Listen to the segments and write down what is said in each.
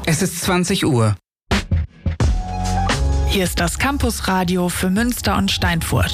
Es ist 20 Uhr. Hier ist das Campusradio für Münster und Steinfurt.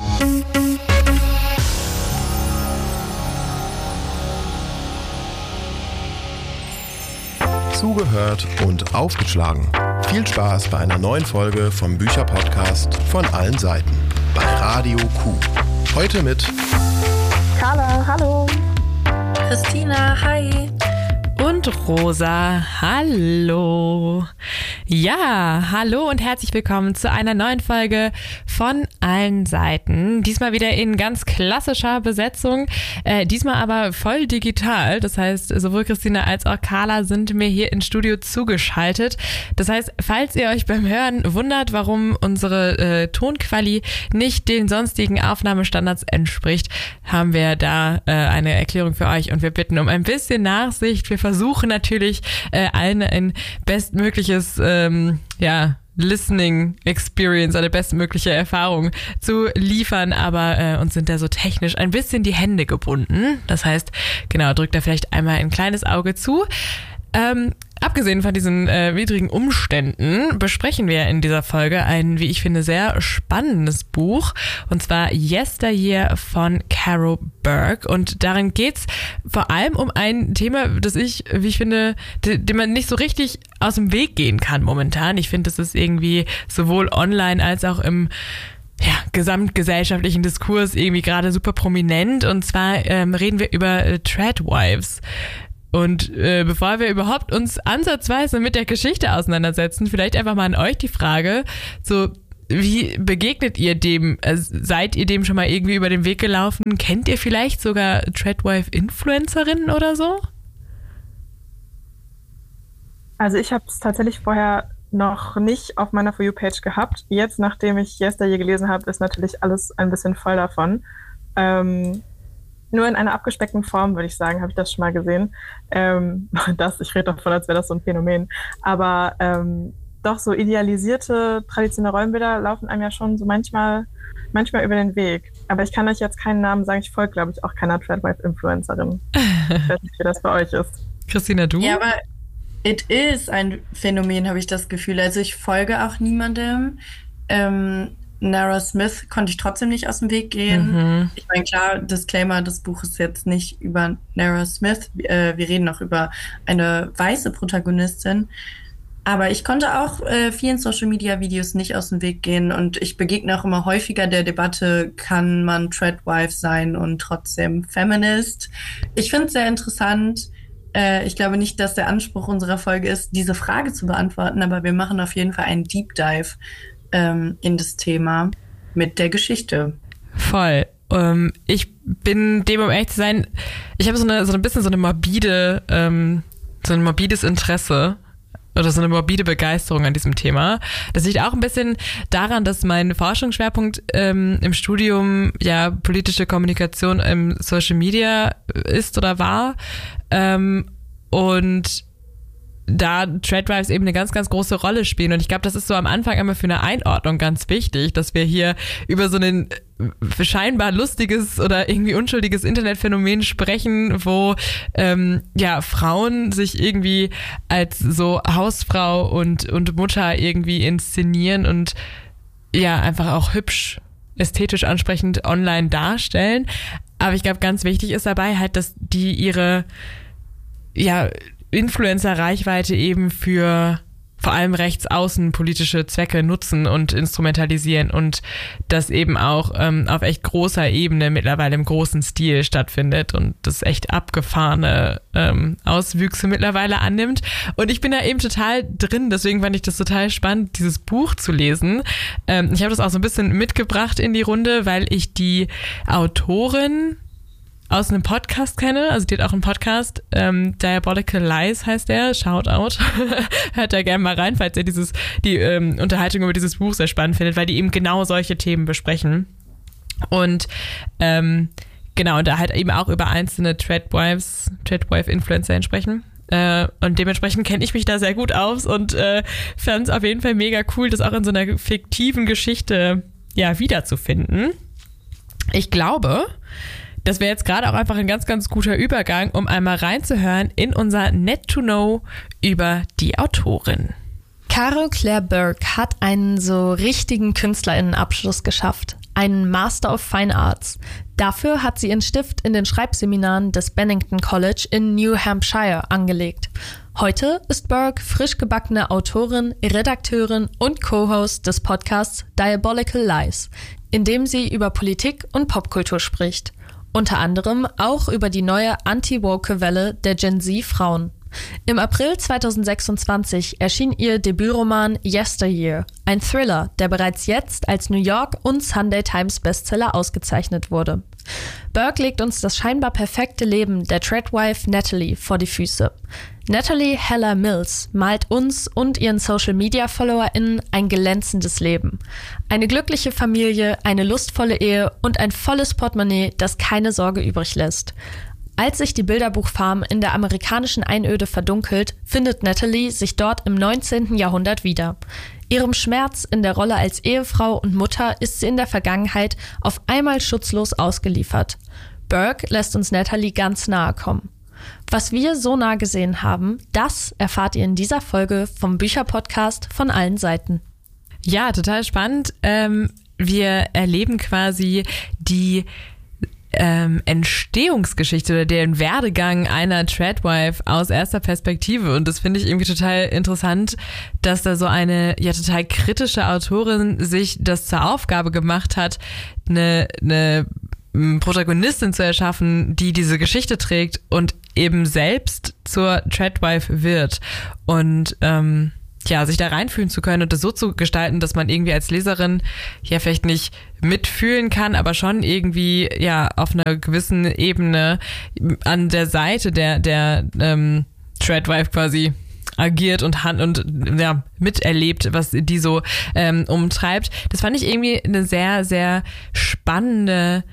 Zugehört und aufgeschlagen. Viel Spaß bei einer neuen Folge vom Bücherpodcast von allen Seiten bei Radio Q. Heute mit Carla, hallo. Christina, hi. Und Rosa, hallo. Ja, hallo und herzlich willkommen zu einer neuen Folge von allen Seiten. Diesmal wieder in ganz klassischer Besetzung, diesmal aber voll digital. Das heißt, sowohl Christina als auch Carla sind mir hier ins Studio zugeschaltet. Das heißt, falls ihr euch beim Hören wundert, warum unsere Tonquali nicht den sonstigen Aufnahmestandards entspricht, haben wir da eine Erklärung für euch und wir bitten um ein bisschen Nachsicht. Wir versuchen natürlich allen ein bestmögliches Listening Experience, eine bestmögliche Erfahrung zu liefern, aber uns sind da so technisch ein bisschen die Hände gebunden. Das heißt, genau, drückt da vielleicht einmal ein kleines Auge zu. Abgesehen von diesen widrigen Umständen besprechen wir in dieser Folge ein, wie ich finde, sehr spannendes Buch, und zwar Yesteryear von Carol Burke. Und darin geht's vor allem um ein Thema, das ich, wie ich finde, dem man nicht so richtig aus dem Weg gehen kann momentan. Ich finde, das ist irgendwie sowohl online als auch im gesamtgesellschaftlichen Diskurs irgendwie gerade super prominent. Und zwar reden wir über Tradwives. Und bevor wir überhaupt uns ansatzweise mit der Geschichte auseinandersetzen, vielleicht einfach mal an euch die Frage, so, wie begegnet ihr dem? Seid ihr dem schon mal irgendwie über den Weg gelaufen? Kennt ihr vielleicht sogar Tradwife-Influencerinnen oder so? Also ich habe es tatsächlich vorher noch nicht auf meiner For You-Page gehabt. Jetzt, nachdem ich Yesteryear gelesen habe, ist natürlich alles ein bisschen voll davon. Nur in einer abgespeckten Form, würde ich sagen, habe ich das schon mal gesehen. Ich rede davon, als wäre das so ein Phänomen. Aber doch so idealisierte, traditionelle Rollenbilder laufen einem ja schon so manchmal über den Weg. Aber ich kann euch jetzt keinen Namen sagen. Ich folge, glaube ich, auch keiner Tradwife-Influencerin. Ich weiß nicht, wie das bei euch ist. Christina, du? Ja, aber it is ein Phänomen, habe ich das Gefühl. Also ich folge auch niemandem. Nara Smith konnte ich trotzdem nicht aus dem Weg gehen. Mhm. Ich meine, klar, Disclaimer, das Buch ist jetzt nicht über Nara Smith. Wir reden auch über eine weiße Protagonistin. Aber ich konnte auch vielen Social-Media-Videos nicht aus dem Weg gehen. Und ich begegne auch immer häufiger der Debatte, kann man Tradwife sein und trotzdem Feminist? Ich finde es sehr interessant. Ich glaube nicht, dass der Anspruch unserer Folge ist, diese Frage zu beantworten. Aber wir machen auf jeden Fall einen Deep Dive in das Thema mit der Geschichte. Voll. Ich bin dem, um ehrlich zu sein, ich habe so ein bisschen so ein morbides Interesse oder so eine morbide Begeisterung an diesem Thema. Das liegt auch ein bisschen daran, dass mein Forschungsschwerpunkt im Studium ja politische Kommunikation im Social Media ist oder war. Und da Tradwives eben eine ganz, ganz große Rolle spielen. Und ich glaube, das ist so am Anfang einmal für eine Einordnung ganz wichtig, dass wir hier über so ein scheinbar lustiges oder irgendwie unschuldiges Internetphänomen sprechen, wo Frauen sich irgendwie als so Hausfrau und Mutter irgendwie inszenieren und ja einfach auch hübsch, ästhetisch ansprechend online darstellen. Aber ich glaube, ganz wichtig ist dabei halt, dass die ihre Influencer-Reichweite eben für vor allem rechtsaußenpolitische Zwecke nutzen und instrumentalisieren und das eben auch auf echt großer Ebene mittlerweile im großen Stil stattfindet und das echt abgefahrene Auswüchse mittlerweile annimmt. Und ich bin da eben total drin, deswegen fand ich das total spannend, dieses Buch zu lesen. Ich habe das auch so ein bisschen mitgebracht in die Runde, weil ich die Autorin aus einem Podcast kenne, also die hat auch einen Podcast, Diabolical Lies heißt der, Shoutout, hört da gerne mal rein, falls ihr die Unterhaltung über dieses Buch sehr spannend findet, weil die eben genau solche Themen besprechen und genau, und da halt eben auch über einzelne Tradwife-Influencer sprechen. Und dementsprechend kenne ich mich da sehr gut aus und fand es auf jeden Fall mega cool, das auch in so einer fiktiven Geschichte wiederzufinden. Ich glaube, das wäre jetzt gerade auch einfach ein ganz, ganz guter Übergang, um einmal reinzuhören in unser Net to Know über die Autorin. Caro Claire Burke hat einen so richtigen KünstlerInnenabschluss geschafft, einen Master of Fine Arts. Dafür hat sie ihren Stift in den Schreibseminaren des Bennington College in New Hampshire angelegt. Heute ist Burke frisch gebackene Autorin, Redakteurin und Co-Host des Podcasts Diabolical Lies, in dem sie über Politik und Popkultur spricht. Unter anderem auch über die neue Anti-Woke-Welle der Gen Z-Frauen. Im April 2026 erschien ihr Debütroman Yesteryear, ein Thriller, der bereits jetzt als New York und Sunday Times Bestseller ausgezeichnet wurde. Burke legt uns das scheinbar perfekte Leben der Tradwife Natalie vor die Füße. Natalie Heller Mills malt uns und ihren Social-Media-FollowerInnen ein glänzendes Leben. Eine glückliche Familie, eine lustvolle Ehe und ein volles Portemonnaie, das keine Sorge übrig lässt. Als sich die Bilderbuchfarm in der amerikanischen Einöde verdunkelt, findet Natalie sich dort im 19. Jahrhundert wieder. Ihrem Schmerz in der Rolle als Ehefrau und Mutter ist sie in der Vergangenheit auf einmal schutzlos ausgeliefert. Burke lässt uns Natalie ganz nahe kommen. Was wir so nah gesehen haben, das erfahrt ihr in dieser Folge vom Bücherpodcast von allen Seiten. Ja, total spannend. Wir erleben quasi die Entstehungsgeschichte oder den Werdegang einer Tradwife aus erster Perspektive, und das finde ich irgendwie total interessant, dass da so eine ja total kritische Autorin sich das zur Aufgabe gemacht hat, eine Protagonistin zu erschaffen, die diese Geschichte trägt und eben selbst zur Tradwife wird und sich da reinfühlen zu können und das so zu gestalten, dass man irgendwie als Leserin ja vielleicht nicht mitfühlen kann, aber schon irgendwie ja auf einer gewissen Ebene an der Seite der Tradwife quasi agiert und miterlebt, was die so umtreibt. Das fand ich irgendwie eine sehr, sehr spannende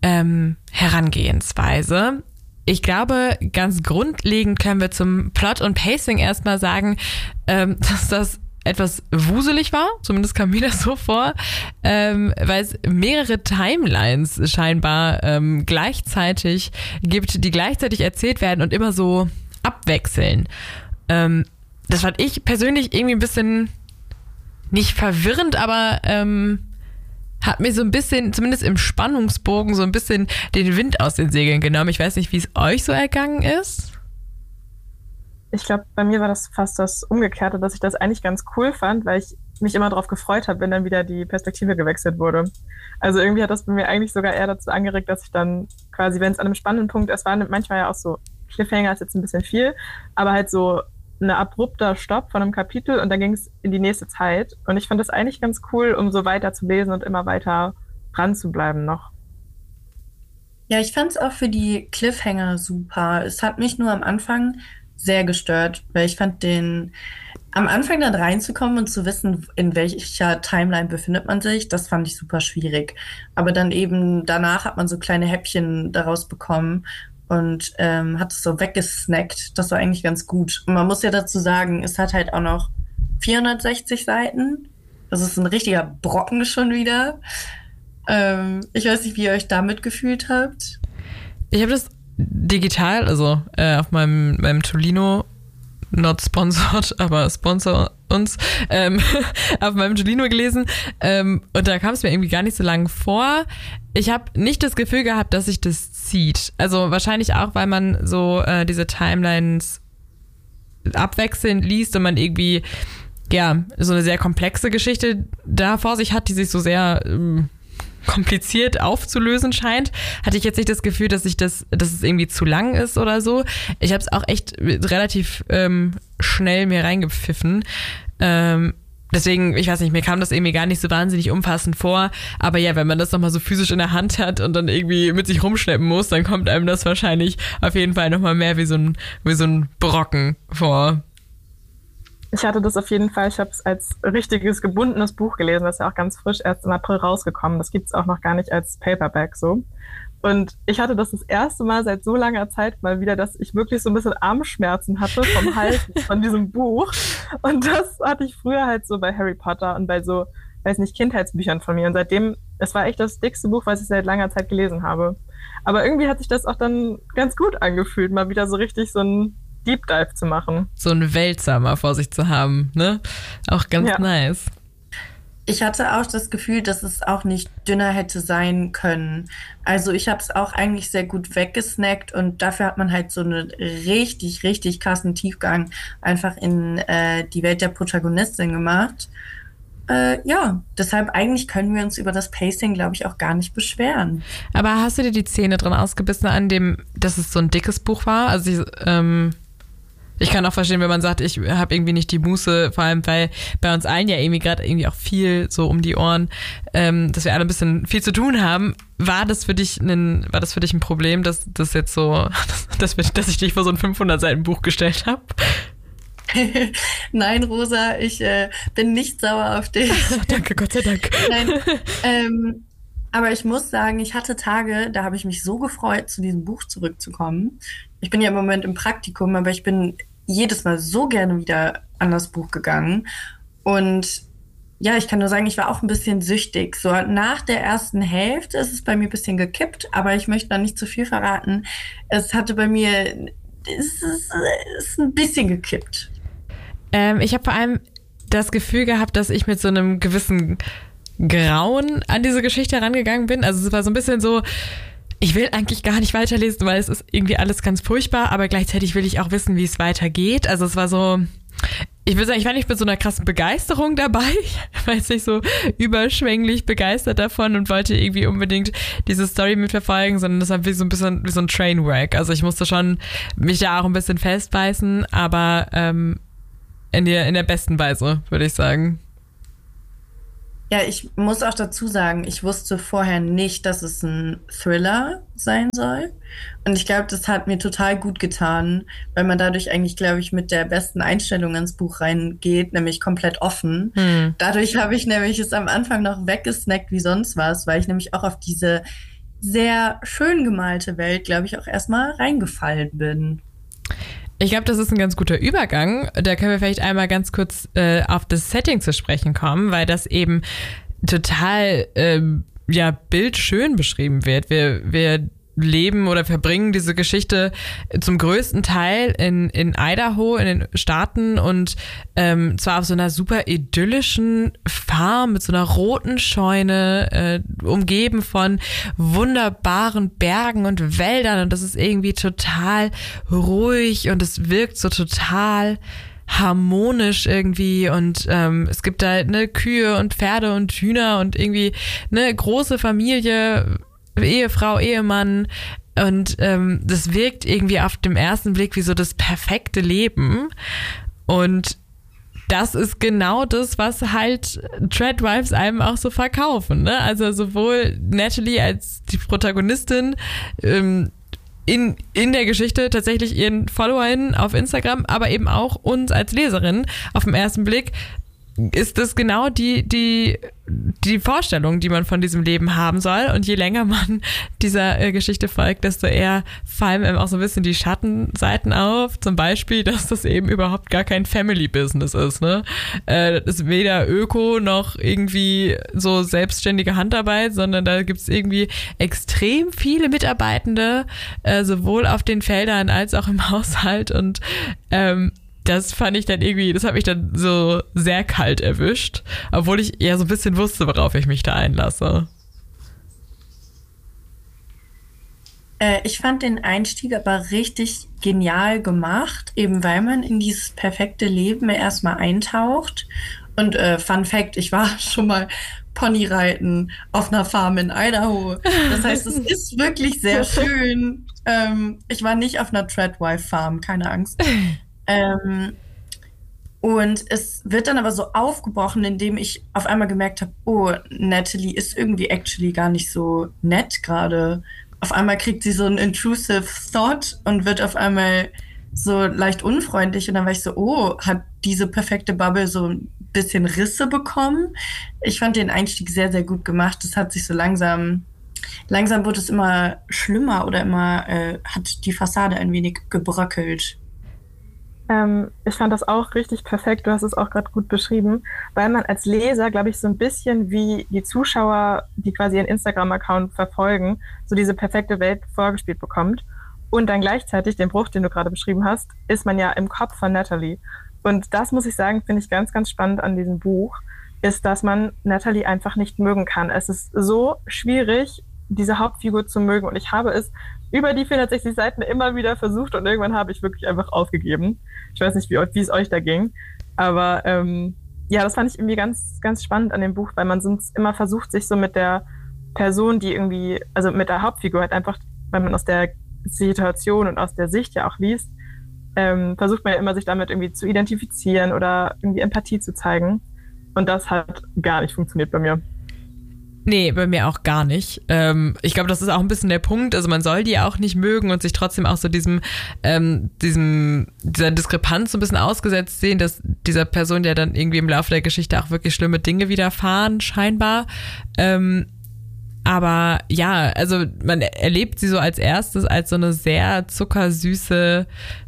Herangehensweise. Ich glaube, ganz grundlegend können wir zum Plot und Pacing erstmal sagen, dass das etwas wuselig war, zumindest kam mir das so vor, weil es mehrere Timelines scheinbar gleichzeitig gibt, die gleichzeitig erzählt werden und immer so abwechseln. Das fand ich persönlich irgendwie ein bisschen nicht verwirrend, aber hat mir so ein bisschen, zumindest im Spannungsbogen, so ein bisschen den Wind aus den Segeln genommen. Ich weiß nicht, wie es euch so ergangen ist. Ich glaube, bei mir war das fast das Umgekehrte, dass ich das eigentlich ganz cool fand, weil ich mich immer darauf gefreut habe, wenn dann wieder die Perspektive gewechselt wurde. Also irgendwie hat das bei mir eigentlich sogar eher dazu angeregt, dass ich dann quasi, wenn es an einem spannenden Punkt ist, war manchmal ja auch so, Cliffhanger ist jetzt ein bisschen viel, aber halt so ein abrupter Stopp von einem Kapitel und dann ging es in die nächste Zeit. Und ich fand das eigentlich ganz cool, um so weiter zu lesen und immer weiter dran zu bleiben noch. Ja, ich fand es auch für die Cliffhanger super. Es hat mich nur am Anfang sehr gestört, weil ich fand am Anfang dann reinzukommen und zu wissen, in welcher Timeline befindet man sich, das fand ich super schwierig. Aber dann eben danach hat man so kleine Häppchen daraus bekommen und hat es so weggesnackt. Das war eigentlich ganz gut. Und man muss ja dazu sagen, es hat halt auch noch 460 Seiten. Das ist ein richtiger Brocken schon wieder. Ich weiß nicht, wie ihr euch damit gefühlt habt. Ich habe das digital, also auf meinem Tolino, not sponsored, aber sponsor uns, auf meinem Tolino gelesen. Und da kam es mir irgendwie gar nicht so lange vor. Ich habe nicht das Gefühl gehabt, dass sich das zieht. Also wahrscheinlich auch, weil man so diese Timelines abwechselnd liest und man irgendwie ja so eine sehr komplexe Geschichte da vor sich hat, die sich so sehr kompliziert aufzulösen scheint, hatte ich jetzt nicht das Gefühl, dass es irgendwie zu lang ist oder so. Ich habe es auch echt relativ schnell mir reingepfiffen. Deswegen, ich weiß nicht, mir kam das irgendwie gar nicht so wahnsinnig umfassend vor. Aber ja, wenn man das nochmal so physisch in der Hand hat und dann irgendwie mit sich rumschleppen muss, dann kommt einem das wahrscheinlich auf jeden Fall nochmal mehr wie so ein Brocken vor. Ich hatte das auf jeden Fall, ich habe es als richtiges gebundenes Buch gelesen, das ist ja auch ganz frisch erst im April rausgekommen. Das gibt es auch noch gar nicht als Paperback so. Und ich hatte das erste Mal seit so langer Zeit mal wieder, dass ich wirklich so ein bisschen Armschmerzen hatte vom Halten von diesem Buch. Und das hatte ich früher halt so bei Harry Potter und bei so, weiß nicht, Kindheitsbüchern von mir. Und seitdem, es war echt das dickste Buch, was ich seit langer Zeit gelesen habe. Aber irgendwie hat sich das auch dann ganz gut angefühlt, mal wieder so richtig so ein Deep Dive zu machen. So ein Wälzer mal vor sich zu haben, ne? Auch ganz nice. Ich hatte auch das Gefühl, dass es auch nicht dünner hätte sein können. Also ich habe es auch eigentlich sehr gut weggesnackt und dafür hat man halt so einen richtig, richtig krassen Tiefgang einfach in die Welt der Protagonistin gemacht. Deshalb eigentlich können wir uns über das Pacing, glaube ich, auch gar nicht beschweren. Aber hast du dir die Zähne dran ausgebissen an dem, dass es so ein dickes Buch war? Also ich kann auch verstehen, wenn man sagt, ich habe irgendwie nicht die Muße, vor allem, weil bei uns allen ja irgendwie gerade irgendwie auch viel so um die Ohren, dass wir alle ein bisschen viel zu tun haben. War das für dich ein Problem, dass das jetzt so, dass ich dich vor so ein 500-Seiten-Buch gestellt habe? Nein, Rosa, ich bin nicht sauer auf dich. Danke, Gott sei Dank. Nein, aber ich muss sagen, ich hatte Tage, da habe ich mich so gefreut, zu diesem Buch zurückzukommen. Ich bin ja im Moment im Praktikum, aber ich bin jedes Mal so gerne wieder an das Buch gegangen. Und ja, ich kann nur sagen, ich war auch ein bisschen süchtig. So nach der ersten Hälfte ist es bei mir ein bisschen gekippt, aber ich möchte da nicht zu viel verraten. Es ist ein bisschen gekippt. Ich habe vor allem das Gefühl gehabt, dass ich mit so einem gewissen Grauen an diese Geschichte herangegangen bin. Also es war so ein bisschen so, ich will eigentlich gar nicht weiterlesen, weil es ist irgendwie alles ganz furchtbar, aber gleichzeitig will ich auch wissen, wie es weitergeht. Also es war so, ich will sagen, ich war nicht mit so einer krassen Begeisterung dabei. Ich war jetzt nicht so überschwänglich begeistert davon und wollte irgendwie unbedingt diese Story mitverfolgen, sondern das war wie so ein bisschen wie so ein Trainwreck. Also ich musste schon mich da auch ein bisschen festbeißen, aber in der besten Weise, würde ich sagen. Ja, ich muss auch dazu sagen, ich wusste vorher nicht, dass es ein Thriller sein soll. Und ich glaube, das hat mir total gut getan, weil man dadurch eigentlich, glaube ich, mit der besten Einstellung ins Buch reingeht, nämlich komplett offen. Dadurch habe ich nämlich es am Anfang noch weggesnackt wie sonst was, weil ich nämlich auch auf diese sehr schön gemalte Welt, glaube ich, auch erstmal reingefallen bin. Ich glaube, das ist ein ganz guter Übergang. Da können wir vielleicht einmal ganz kurz auf das Setting zu sprechen kommen, weil das eben total bildschön beschrieben wird. Wir leben oder verbringen diese Geschichte zum größten Teil in Idaho, in den Staaten und zwar auf so einer super idyllischen Farm mit so einer roten Scheune, umgeben von wunderbaren Bergen und Wäldern und das ist irgendwie total ruhig und es wirkt so total harmonisch irgendwie und es gibt da Kühe und Pferde und Hühner und irgendwie eine große Familie, Ehefrau, Ehemann und das wirkt irgendwie auf dem ersten Blick wie so das perfekte Leben und das ist genau das, was halt Tradwives einem auch so verkaufen, ne? Also sowohl Natalie als die Protagonistin in der Geschichte tatsächlich ihren FollowerInnen auf Instagram, aber eben auch uns als Leserin auf den ersten Blick ist das genau die Vorstellung, die man von diesem Leben haben soll. Und je länger man dieser Geschichte folgt, desto eher fallen einem auch so ein bisschen die Schattenseiten auf. Zum Beispiel, dass das eben überhaupt gar kein Family-Business ist. Ne? Das ist weder Öko noch irgendwie so selbstständige Handarbeit, sondern da gibt es irgendwie extrem viele Mitarbeitende, sowohl auf den Feldern als auch im Haushalt. Und das fand ich dann irgendwie, das hat mich dann so sehr kalt erwischt, obwohl ich eher so ein bisschen wusste, worauf ich mich da einlasse. Ich fand den Einstieg aber richtig genial gemacht, eben weil man in dieses perfekte Leben erstmal eintaucht. Und Fun Fact, ich war schon mal Ponyreiten auf einer Farm in Idaho. Das heißt, es ist wirklich sehr schön. Ich war nicht auf einer Tradwife Farm, keine Angst. Und es wird dann aber so aufgebrochen, indem ich auf einmal gemerkt habe, oh, Natalie ist irgendwie actually gar nicht so nett gerade. Auf einmal kriegt sie so einen intrusive thought und wird auf einmal so leicht unfreundlich. Und dann war ich so, oh, hat diese perfekte Bubble so ein bisschen Risse bekommen? Ich fand den Einstieg sehr, sehr gut gemacht. Das hat sich so langsam wurde es immer schlimmer oder immer hat die Fassade ein wenig gebröckelt. Ich fand das auch richtig perfekt. Du hast es auch gerade gut beschrieben, weil man als Leser, glaube ich, so ein bisschen wie die Zuschauer, die quasi ihren Instagram-Account verfolgen, so diese perfekte Welt vorgespielt bekommt. Und dann gleichzeitig, den Bruch, den du gerade beschrieben hast, ist man ja im Kopf von Natalie. Und das muss ich sagen, finde ich ganz, ganz spannend an diesem Buch, ist, dass man Natalie einfach nicht mögen kann. Es ist so schwierig, diese Hauptfigur zu mögen. Und ich habe es über die 460 Seiten immer wieder versucht und irgendwann habe ich wirklich einfach aufgegeben. Ich weiß nicht, wie es euch da ging. Aber ja, das fand ich irgendwie ganz, ganz spannend an dem Buch, weil man sonst immer versucht, sich so mit der Person, die irgendwie, also mit der Hauptfigur halt einfach, weil man aus der Situation und aus der Sicht ja auch liest, versucht man ja immer, sich damit irgendwie zu identifizieren oder irgendwie Empathie zu zeigen. Und das hat gar nicht funktioniert bei mir. Nee, bei mir auch gar nicht. Ich glaube, das ist auch ein bisschen der Punkt. Also man soll die auch nicht mögen und sich trotzdem auch so dieser Diskrepanz so ein bisschen ausgesetzt sehen, dass dieser Person ja dann irgendwie im Laufe der Geschichte auch wirklich schlimme Dinge widerfahren, scheinbar. Aber ja, also man erlebt sie so als erstes als so eine sehr zuckersüße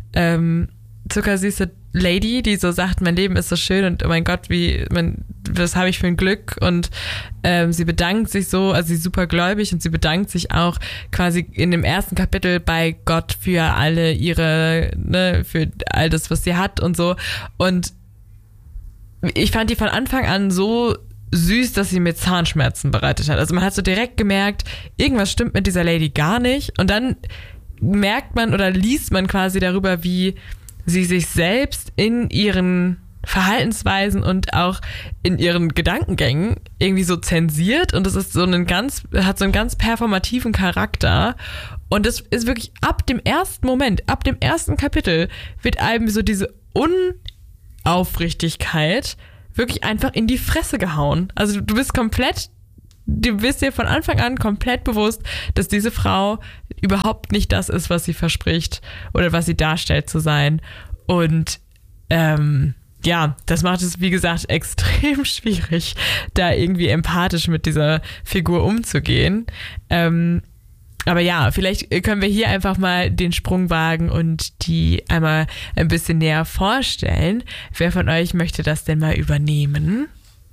Lady, die so sagt, mein Leben ist so schön und oh mein Gott, was habe ich für ein Glück, und sie bedankt sich so, also sie ist super gläubig und sie bedankt sich auch quasi in dem ersten Kapitel bei Gott für alle ihre, für all das, was sie hat und so, und ich fand die von Anfang an so süß, dass sie mir Zahnschmerzen bereitet hat. Also man hat so direkt gemerkt, irgendwas stimmt mit dieser Lady gar nicht, und dann merkt man oder liest man quasi darüber, wie sie sich selbst in ihren Verhaltensweisen und auch in ihren Gedankengängen irgendwie so zensiert, und das ist hat so einen ganz performativen Charakter, und das ist wirklich ab dem ersten Moment, ab dem ersten Kapitel wird einem so diese Unaufrichtigkeit wirklich einfach in die Fresse gehauen. Also du bist dir von Anfang an komplett bewusst, dass diese Frau überhaupt nicht das ist, was sie verspricht oder was sie darstellt zu sein. Und ja, das macht es, wie gesagt, extrem schwierig, da irgendwie empathisch mit dieser Figur umzugehen. Aber ja, vielleicht können wir hier einfach mal den Sprung wagen und die einmal ein bisschen näher vorstellen. Wer von euch möchte das denn mal übernehmen?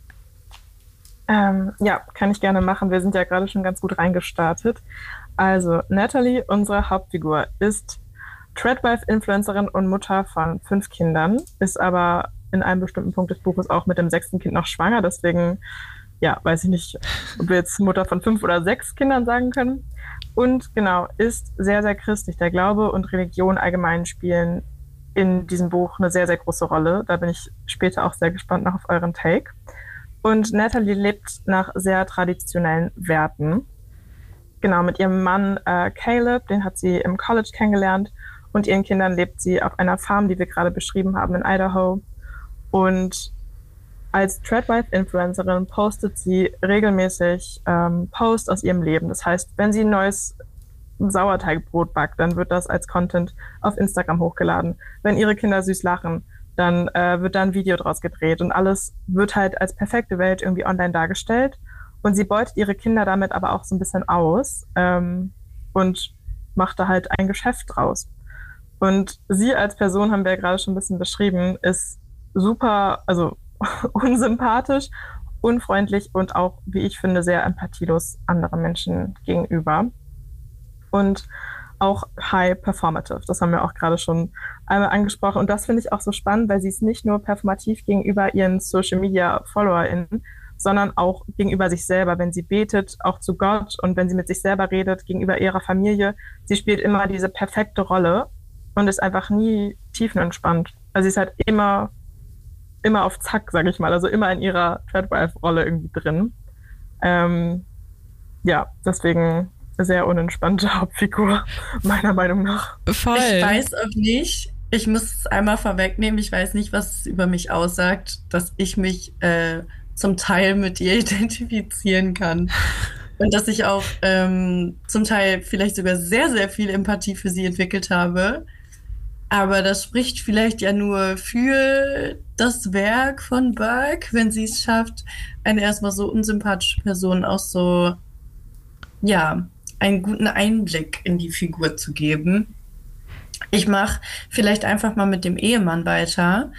Ja, kann ich gerne machen. Wir sind ja gerade schon ganz gut reingestartet. Also, Natalie, unsere Hauptfigur, ist Threadwife-Influencerin und Mutter von 5 Kindern, ist aber in einem bestimmten Punkt des Buches auch mit dem 6. Kind noch schwanger. Deswegen, ja, weiß ich nicht, ob wir jetzt Mutter von 5 oder 6 Kindern sagen können. Und genau, ist sehr, sehr christlich. Der Glaube und Religion allgemein spielen in diesem Buch eine sehr, sehr große Rolle. Da bin ich später auch sehr gespannt noch auf euren Take. Und Natalie lebt nach sehr traditionellen Werten. Genau, mit ihrem Mann Caleb, den hat sie im College kennengelernt, und ihren Kindern lebt sie auf einer Farm, die wir gerade beschrieben haben, in Idaho. Und als Threadwife-Influencerin postet sie regelmäßig Posts aus ihrem Leben. Das heißt, wenn sie ein neues Sauerteigbrot backt, dann wird das als Content auf Instagram hochgeladen. Wenn ihre Kinder süß lachen, dann wird da ein Video draus gedreht, und alles wird halt als perfekte Welt irgendwie online dargestellt. Und sie beutet ihre Kinder damit aber auch so ein bisschen aus und macht da halt ein Geschäft draus. Und sie als Person, haben wir ja gerade schon ein bisschen beschrieben, ist super, also unsympathisch, unfreundlich und auch, wie ich finde, sehr empathielos anderen Menschen gegenüber. Und auch high performative. Das haben wir auch gerade schon einmal angesprochen. Und das finde ich auch so spannend, weil sie ist nicht nur performativ gegenüber ihren Social-Media-FollowerInnen, sondern auch gegenüber sich selber, wenn sie betet, auch zu Gott, und wenn sie mit sich selber redet, gegenüber ihrer Familie. Sie spielt immer diese perfekte Rolle und ist einfach nie tiefenentspannt. Also sie ist halt immer auf Zack, sage ich mal, also immer in ihrer Threadwife-Rolle irgendwie drin. Ja, deswegen sehr unentspannte Hauptfigur, meiner Meinung nach. Voll. Ich weiß auch nicht, ich muss es einmal vorwegnehmen, ich weiß nicht, was es über mich aussagt, dass ich mich zum Teil mit ihr identifizieren kann. Und dass ich auch zum Teil vielleicht sogar sehr, sehr viel Empathie für sie entwickelt habe. Aber das spricht vielleicht ja nur für das Werk von Burke, wenn sie es schafft, eine erstmal so unsympathische Person auch so, ja, einen guten Einblick in die Figur zu geben. Ich mache vielleicht einfach mal mit dem Ehemann weiter.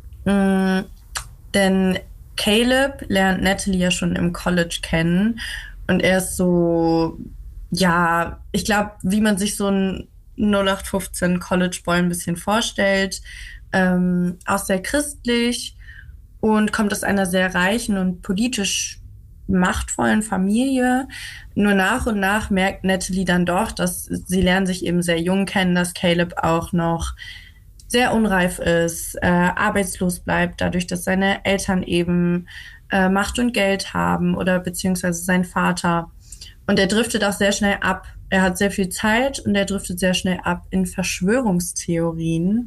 Denn Caleb lernt Natalie ja schon im College kennen. Und er ist so, ja, ich glaube, wie man sich so ein 0815 College Boy ein bisschen vorstellt, auch sehr christlich und kommt aus einer sehr reichen und politisch machtvollen Familie. Nur nach und nach merkt Natalie dann doch, dass sie lernen sich eben sehr jung kennen, dass Caleb auch noch sehr unreif ist, arbeitslos bleibt, dadurch, dass seine Eltern eben Macht und Geld haben oder beziehungsweise sein Vater. Und er driftet auch sehr schnell ab. Er hat sehr viel Zeit und er driftet sehr schnell ab in Verschwörungstheorien.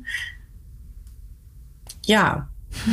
Ja.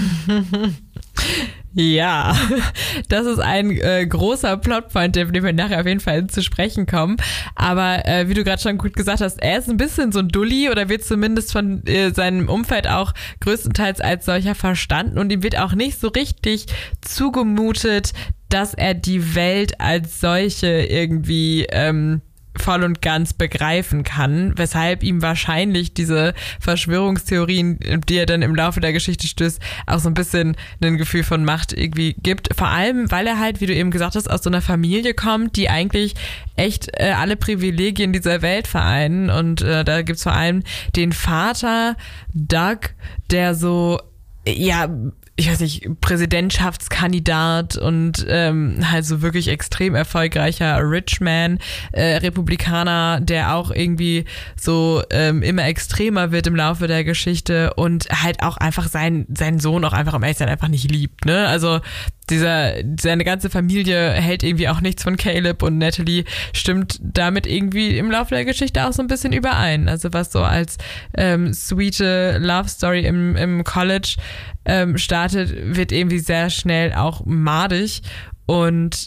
Ja, das ist ein großer Plotpoint, auf den wir nachher auf jeden Fall zu sprechen kommen. Aber wie du gerade schon gut gesagt hast, er ist ein bisschen so ein Dulli oder wird zumindest von seinem Umfeld auch größtenteils als solcher verstanden. Und ihm wird auch nicht so richtig zugemutet, dass er die Welt als solche irgendwie voll und ganz begreifen kann, weshalb ihm wahrscheinlich diese Verschwörungstheorien, die er dann im Laufe der Geschichte stößt, auch so ein bisschen ein Gefühl von Macht irgendwie gibt. Vor allem, weil er halt, wie du eben gesagt hast, aus so einer Familie kommt, die eigentlich echt alle Privilegien dieser Welt vereinen. Und da gibt's vor allem den Vater Doug, der so, ja, ich weiß nicht, Präsidentschaftskandidat und halt so wirklich extrem erfolgreicher Richman, Republikaner, der auch irgendwie so immer extremer wird im Laufe der Geschichte und halt auch einfach seinen Sohn auch einfach am ehrlich sein einfach nicht liebt, ne? Also seine ganze Familie hält irgendwie auch nichts von Caleb und Natalie stimmt damit irgendwie im Laufe der Geschichte auch so ein bisschen überein. Also was so als sweete Love Story im College startet, wird irgendwie sehr schnell auch madig und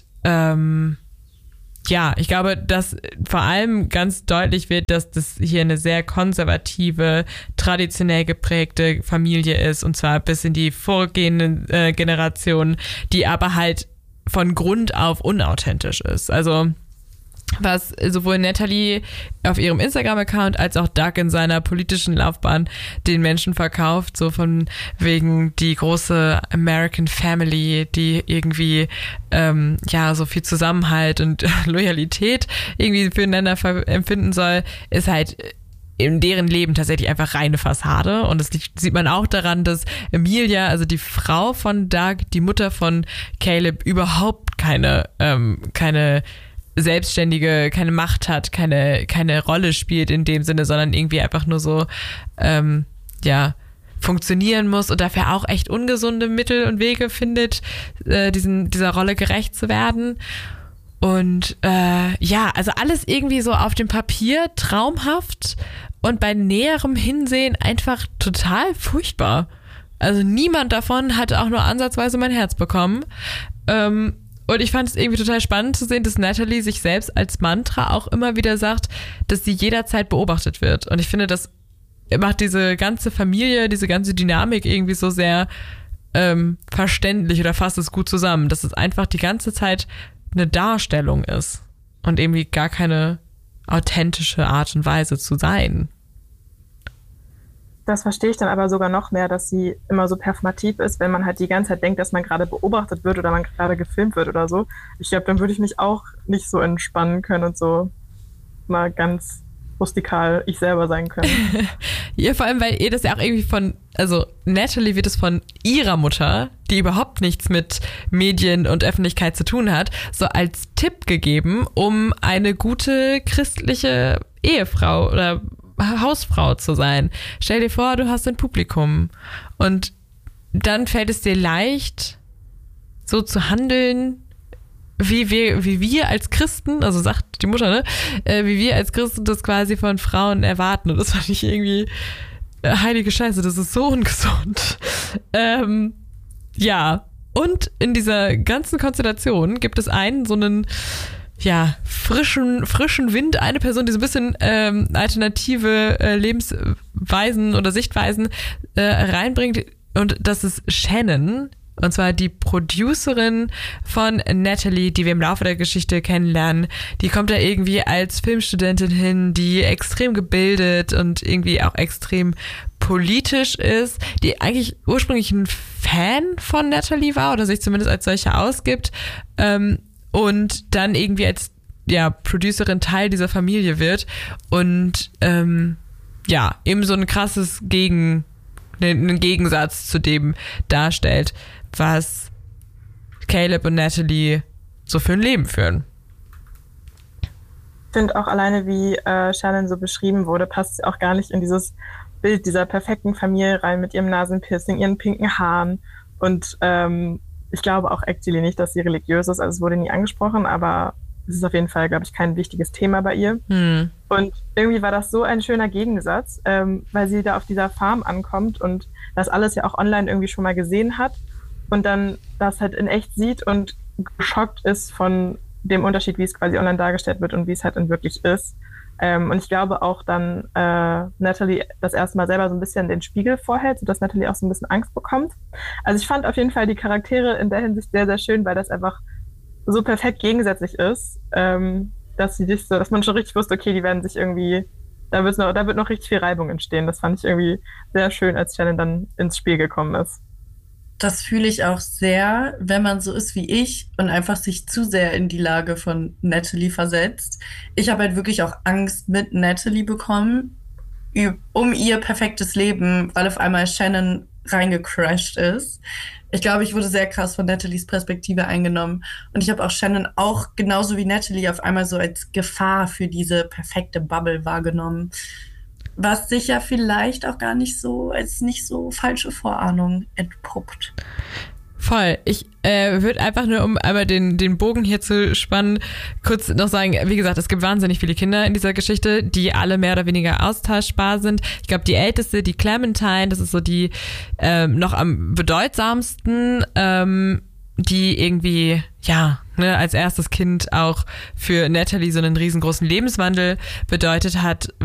ja, ich glaube, dass vor allem ganz deutlich wird, dass das hier eine sehr konservative, traditionell geprägte Familie ist und zwar bis in die vorgehenden Generationen, die aber halt von Grund auf unauthentisch ist. Also was sowohl Natalie auf ihrem Instagram-Account als auch Doug in seiner politischen Laufbahn den Menschen verkauft, so von wegen die große American Family, die irgendwie ja so viel Zusammenhalt und Loyalität irgendwie füreinander empfinden soll, ist halt in deren Leben tatsächlich einfach reine Fassade. Und das sieht man auch daran, dass Emilia, also die Frau von Doug, die Mutter von Caleb, überhaupt keine selbstständige, keine Macht hat, keine Rolle spielt in dem Sinne, sondern irgendwie einfach nur so ja funktionieren muss und dafür auch echt ungesunde Mittel und Wege findet, dieser Rolle gerecht zu werden. Und ja, also alles irgendwie so auf dem Papier traumhaft und bei näherem Hinsehen einfach total furchtbar. Also niemand davon hat auch nur ansatzweise mein Herz bekommen. Und ich fand es irgendwie total spannend zu sehen, dass Natalie sich selbst als Mantra auch immer wieder sagt, dass sie jederzeit beobachtet wird. Und ich finde, das macht diese ganze Familie, diese ganze Dynamik irgendwie so sehr verständlich oder fasst es gut zusammen, dass es einfach die ganze Zeit eine Darstellung ist und irgendwie gar keine authentische Art und Weise zu sein. Das verstehe ich dann aber sogar noch mehr, dass sie immer so performativ ist, wenn man halt die ganze Zeit denkt, dass man gerade beobachtet wird oder man gerade gefilmt wird oder so. Ich glaube, dann würde ich mich auch nicht so entspannen können und so mal ganz rustikal ich selber sein können. Ja, vor allem, weil ihr das ja auch irgendwie also Natalie wird es von ihrer Mutter, die überhaupt nichts mit Medien und Öffentlichkeit zu tun hat, so als Tipp gegeben, um eine gute christliche Ehefrau oder Hausfrau zu sein. Stell dir vor, du hast ein Publikum und dann fällt es dir leicht, so zu handeln, wie wir als Christen, also sagt die Mutter, ne, wie wir als Christen das quasi von Frauen erwarten. Und das fand ich irgendwie heilige Scheiße, das ist so ungesund. Ja, und in dieser ganzen Konstellation gibt es so einen frischen Wind, eine Person, die so ein bisschen alternative Lebensweisen oder Sichtweisen reinbringt. Und das ist Shannon, Und zwar die Producerin von Natalie, die wir im Laufe der Geschichte kennenlernen. Die kommt da irgendwie als Filmstudentin hin, die extrem gebildet und irgendwie auch extrem politisch ist, die eigentlich ursprünglich ein Fan von Natalie war oder sich zumindest als solche ausgibt, und dann irgendwie als Producerin Teil dieser Familie wird und eben so ein krasses einen Gegensatz zu dem darstellt, was Caleb und Natalie so für ein Leben führen. Ich finde auch alleine, wie Shannon so beschrieben wurde, passt sie auch gar nicht in dieses Bild dieser perfekten Familie rein mit ihrem Nasenpiercing, ihren pinken Haaren. Und ich glaube auch actually nicht, dass sie religiös ist. Also es wurde nie angesprochen, aber es ist auf jeden Fall, glaube ich, kein wichtiges Thema bei ihr. Und irgendwie war das so ein schöner Gegensatz, weil sie da auf dieser Farm ankommt und das alles ja auch online irgendwie schon mal gesehen hat und dann das halt in echt sieht und geschockt ist von dem Unterschied, wie es quasi online dargestellt wird und wie es halt in wirklich ist. Und ich glaube auch dann Natalie das erste Mal selber so ein bisschen den Spiegel vorhält, sodass Natalie auch so ein bisschen Angst bekommt. Also ich fand auf jeden Fall die Charaktere in der Hinsicht sehr, sehr schön, weil das einfach so perfekt gegensätzlich ist, dass man schon richtig wusste, okay, die werden sich irgendwie, da wird noch richtig viel Reibung entstehen. Das fand ich irgendwie sehr schön, als Shannon dann ins Spiel gekommen ist. Das fühle ich auch sehr, wenn man so ist wie ich und einfach sich zu sehr in die Lage von Natalie versetzt. Ich habe halt wirklich auch Angst mit Natalie bekommen, um ihr perfektes Leben, weil auf einmal Shannon reingecrashed ist. Ich glaube, ich wurde sehr krass von Natalies Perspektive eingenommen. Und ich habe auch Shannon auch genauso wie Natalie auf einmal so als Gefahr für diese perfekte Bubble wahrgenommen. Was sich ja vielleicht auch gar nicht so als nicht so falsche Vorahnung entpuppt. Voll. Ich würde einfach nur, um einmal den Bogen hier zu spannen, kurz noch sagen, wie gesagt, es gibt wahnsinnig viele Kinder in dieser Geschichte, die alle mehr oder weniger austauschbar sind. Ich glaube, die älteste, die Clementine, das ist so die noch am bedeutsamsten, die irgendwie, als erstes Kind auch für Natalie so einen riesengroßen Lebenswandel bedeutet hat,